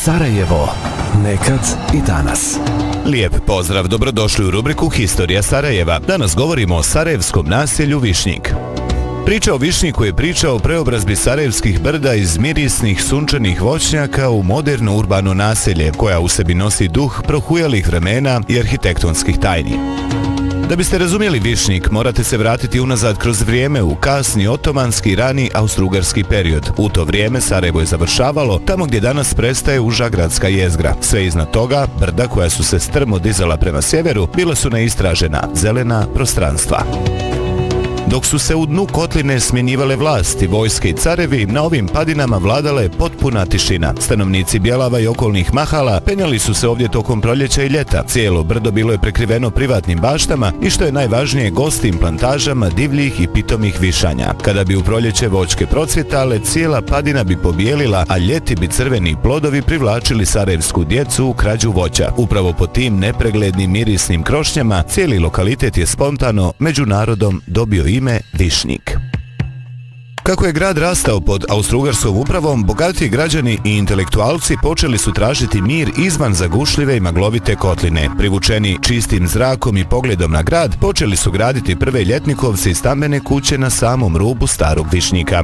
Sarajevo. Nekad i danas. Lijep pozdrav, dobrodošli u rubriku Historija Sarajeva. Danas govorimo o sarajevskom naselju Višnjik. Priča o Višnjiku je priča o preobrazbi sarajevskih brda iz mirisnih sunčanih voćnjaka u moderno urbano naselje, koja u sebi nosi duh prohujalih vremena i arhitektonskih tajni. Da biste razumjeli Višnjik, morate se vratiti unazad kroz vrijeme u kasni otomanski i rani austrougarski period. U to vrijeme Sarajevo je završavalo tamo gdje danas prestaje uža gradska jezgra. Sve iznad toga, brda koja su se strmo dizala prema sjeveru, bila su neistražena, zelena prostranstva. Dok su se u dnu kotline smjenjivale vlasti, vojske i carevi, na ovim padinama vladala je potpuna tišina. Stanovnici Bjelava i okolnih mahala penjali su se ovdje tokom proljeća i ljeta. Cijelo brdo bilo je prekriveno privatnim baštama i, što je najvažnije, gostim plantažama divljih i pitomih višanja. Kada bi u proljeće voćke procvjetale, cijela padina bi pobijelila, a ljeti bi crveni plodovi privlačili sarajevsku djecu u krađu voća. Upravo po tim nepreglednim mirisnim krošnjama cijeli lokalitet je spontano među narodom dobio ime Višnjik. Kako je grad rastao pod austrougarskom upravom, bogatiji građani i intelektualci počeli su tražiti mir izvan zagušljive i maglovite kotline. Privučeni čistim zrakom i pogledom na grad, počeli su graditi prve ljetnikovce i stambene kuće na samom rubu starog Višnjika.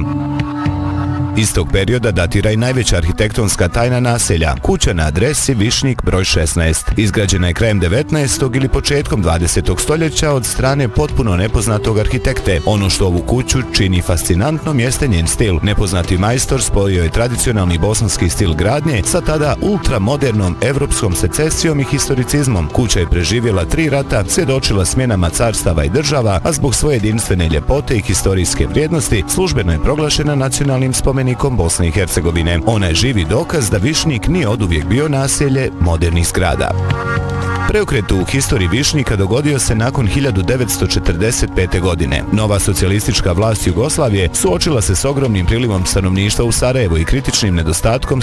Iz tog perioda datira i najveća arhitektonska tajna naselja, kuća na adresi Višnjik broj 16. Izgrađena je krajem 19. ili početkom 20. stoljeća od strane potpuno nepoznatog arhitekte. Ono što ovu kuću čini fascinantnom jeste njen stil. Nepoznati majstor spojio je tradicionalni bosanski stil gradnje sa tada ultramodernom evropskom secesijom i historicizmom. Kuća je preživjela 3 rata, svjedočila smjenama carstava i država, a zbog svoje jedinstvene ljepote i historijske vrijednosti službeno je proglašena nacionalnim spomenikom Bosne i Hercegovine. Ona je živi dokaz da Višnjik nije oduvijek bio naselje modernih zgrada. Preokret u historiji Višnjika dogodio se nakon 1945. godine. Nova socijalistička vlast Jugoslavije suočila se s ogromnim prilivom stanovništva u Sarajevu i kritičnim nedostatkom